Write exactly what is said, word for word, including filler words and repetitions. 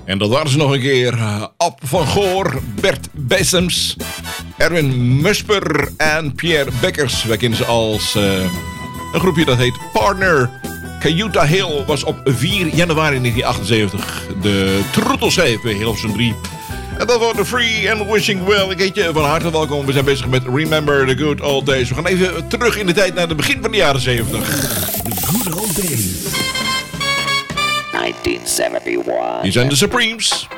En dat waren ze nog een keer. Uh, Ab van Goor, Bert Bessems, Erwin Musper en Pierre Bekkers. Wij kennen ze als uh, een groepje dat heet Partner. Cayuta Hill was op vier januari negentien achtenzeventig de troetelschijf bij Hilversum drie. En dat wordt de Free and Wishing Well. Ik heet je van harte welkom. We zijn bezig met Remember the Good Old Days. We gaan even terug in de tijd naar het begin van de jaren zeventig. The Good Old Days. negentien zevenenzeventig. Hier zijn de Supremes.